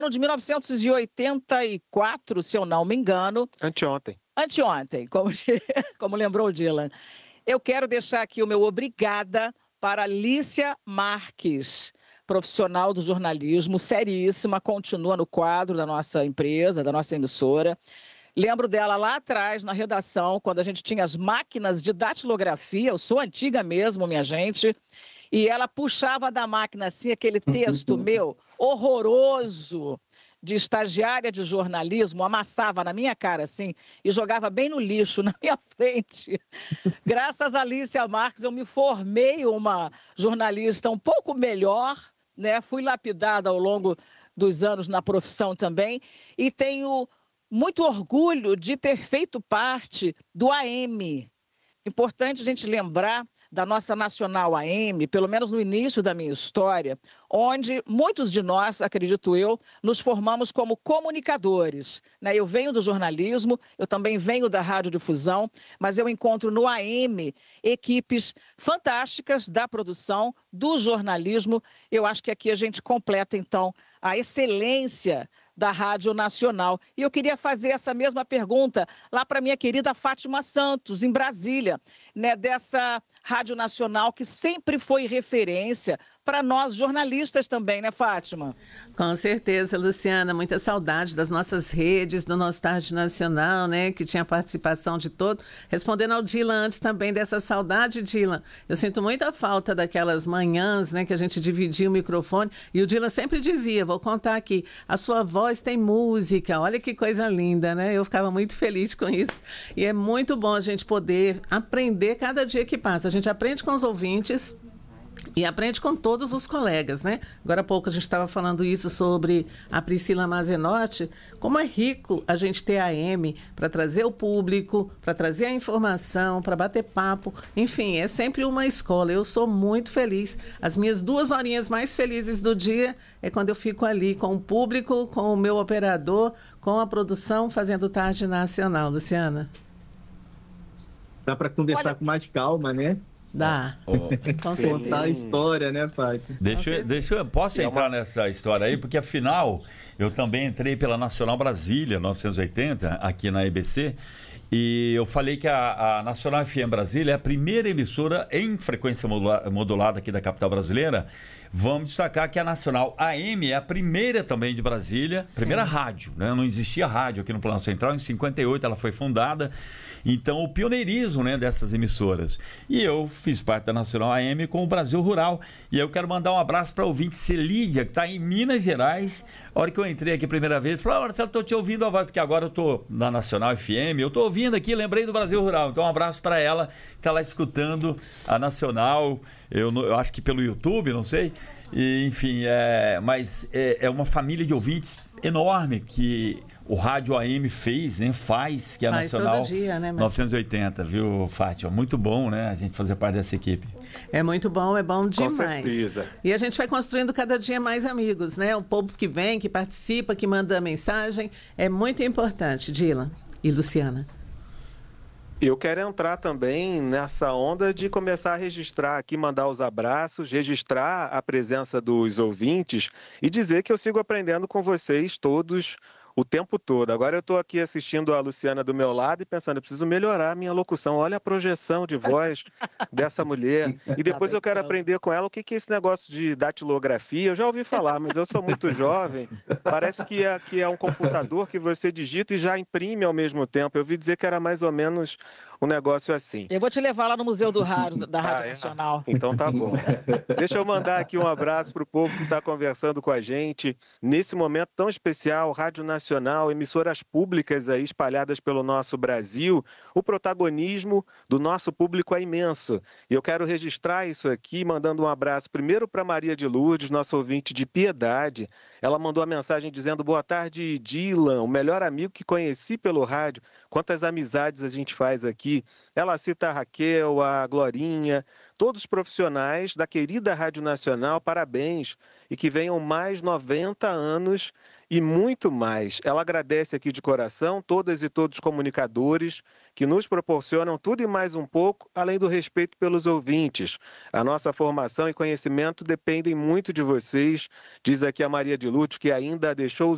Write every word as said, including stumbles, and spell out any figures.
de mil novecentos e oitenta e quatro, se eu não me engano. Anteontem. Anteontem, como, como lembrou o Dylan. Eu quero deixar aqui o meu obrigada para Lícia Marques, profissional do jornalismo, seríssima, continua no quadro da nossa empresa, da nossa emissora. Lembro dela lá atrás, na redação, quando a gente tinha as máquinas de datilografia, eu sou antiga mesmo, minha gente, e ela puxava da máquina, assim, aquele texto meu, horroroso, de estagiária de jornalismo, amassava na minha cara, assim, e jogava bem no lixo, na minha frente. Graças a Lícia Marques, eu me formei uma jornalista um pouco melhor, né? Fui lapidada ao longo dos anos na profissão também, e tenho muito orgulho de ter feito parte do A M. Importante a gente lembrar da nossa Nacional A M, pelo menos no início da minha história, onde muitos de nós, acredito eu, nos formamos como comunicadores, né? Eu venho do jornalismo, eu também venho da radiodifusão, mas eu encontro no A M equipes fantásticas da produção, do jornalismo. Eu acho que aqui a gente completa, então, a excelência da Rádio Nacional. E eu queria fazer essa mesma pergunta lá para minha querida Fátima Santos, em Brasília, né, dessa Rádio Nacional que sempre foi referência para nós jornalistas também, né, Fátima? Com certeza, Luciana, muita saudade das nossas redes, do nosso Tarde Nacional, né, que tinha participação de todos. Respondendo ao Dylan antes também dessa saudade, Dylan, eu sinto muita falta daquelas manhãs, né, que a gente dividia o microfone, e o Dylan sempre dizia, vou contar aqui, a sua voz tem música, olha que coisa linda, né? Eu ficava muito feliz com isso. E é muito bom a gente poder aprender cada dia que passa. A gente aprende com os ouvintes e aprende com todos os colegas, né? Agora há pouco a gente estava falando isso sobre a Priscila Mazenotti, como é rico a gente ter a M para trazer o público, para trazer a informação, para bater papo, enfim, é sempre uma escola. Eu sou muito feliz. As minhas duas horinhas mais felizes do dia é quando eu fico ali com o público, com o meu operador, com a produção, fazendo Tarde Nacional. Luciana? Dá para conversar Olha... com mais calma, né? Dá. Oh, Contar a história, né, Fátima? Deixa, eu- deixa eu, posso É entrar uma- nessa história aí? Porque afinal, eu também entrei pela Nacional Brasília, novecentos e oitenta, aqui na E B C, e eu falei que a, a Nacional F M Brasília é a primeira emissora em frequência modula- modulada aqui da capital brasileira. Vamos destacar que a Nacional A M é a primeira também de Brasília, primeira rádio, né? Não existia rádio aqui no Plano Central, em cinquenta e oito ela foi fundada. Então, o pioneirismo, né, dessas emissoras. E eu fiz parte da Nacional A M com o Brasil Rural. E eu quero mandar um abraço para o ouvinte Celídia, que está em Minas Gerais. A hora que eu entrei aqui a primeira vez, falei, ah, Marcelo, estou te ouvindo a voz, porque agora eu estou na Nacional F M, eu estou ouvindo aqui, lembrei do Brasil Rural. Então, um abraço para ela, que está lá escutando a Nacional, eu, não- eu acho que pelo YouTube, não sei. E, enfim, é, mas é, é uma família de ouvintes enorme que o Rádio A M fez, né, faz, que é a Faz todo Nacional dia, né, Marcelo? novecentos e oitenta, viu, Fátima? Muito bom, né, a gente fazer parte dessa equipe. É muito bom, é bom Com demais. certeza. E a gente vai construindo cada dia mais amigos, né? O povo que vem, que participa, que manda mensagem, é muito importante, Dylan e Luciana. Eu quero entrar também nessa onda de começar a registrar aqui, mandar os abraços, registrar a presença dos ouvintes e dizer que eu sigo aprendendo com vocês todos o tempo todo. Agora eu estou aqui assistindo a Luciana do meu lado e pensando, eu preciso melhorar a minha locução. Olha a projeção de voz dessa mulher. E depois eu quero aprender com ela o que que é esse negócio de datilografia. Eu já ouvi falar, mas eu sou muito jovem. Parece que é, que é um computador que você digita e já imprime ao mesmo tempo. Eu ouvi dizer que era mais ou menos um negócio assim. Eu vou te levar lá no Museu do Rádio, da Rádio Ah, é? Nacional. Então tá bom. Deixa eu mandar aqui um abraço para o povo que está conversando com a gente nesse momento tão especial, Rádio Nacional, emissoras públicas aí espalhadas pelo nosso Brasil. O protagonismo do nosso público é imenso. E eu quero registrar isso aqui, mandando um abraço primeiro para Maria de Lourdes, nosso ouvinte de Piedade. Ela mandou a mensagem dizendo, boa tarde, Dylan, o melhor amigo que conheci pelo rádio. Quantas amizades a gente faz aqui. Ela cita a Raquel, a Glorinha, todos os profissionais da querida Rádio Nacional, parabéns, e que venham mais noventa anos e muito mais. Ela agradece aqui de coração todas e todos os comunicadores que nos proporcionam tudo e mais um pouco, além do respeito pelos ouvintes. A nossa formação e conhecimento dependem muito de vocês, diz aqui a Maria de Lúcio, que ainda deixou os